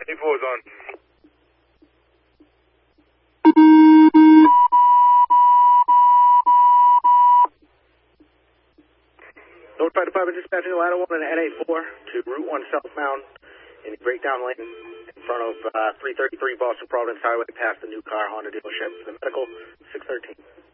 A4 is on. North Fire Department dispatching the ladder 1 and NA4 to Route 1 southbound in the breakdown lane in front of 333 Boston Providence Highway past the new car Honda dealership. The medical 613.